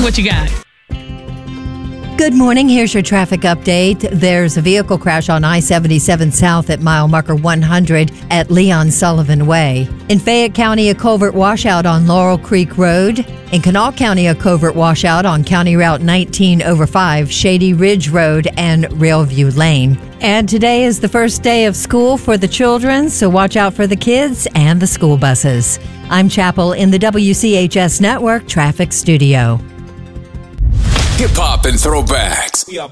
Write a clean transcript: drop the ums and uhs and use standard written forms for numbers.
what you got? Good morning. Here's your traffic update. There's a vehicle crash on I-77 South at mile marker 100 at Leon Sullivan Way. In Fayette County, a culvert washout on Laurel Creek Road. In Kanawha County, a culvert washout on County Route 19 over 5, Shady Ridge Road and Railview Lane. And today is the first day of school for the children, so watch out for the kids and the school buses. I'm Chapel in the WCHS Network Traffic Studio. Hip hop and throwbacks. We are